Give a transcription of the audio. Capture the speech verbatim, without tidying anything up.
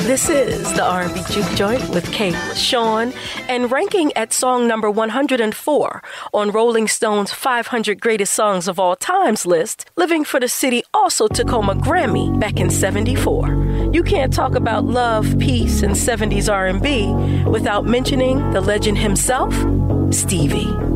This is the R and B Juke Joint with Kay LaShawn, and ranking at song number one hundred four on Rolling Stone's five hundred Greatest Songs of All Times list, Living for the City also took home a Grammy back in seventy-four. You can't talk about love, peace, and seventies R and B without mentioning the legend himself, Stevie.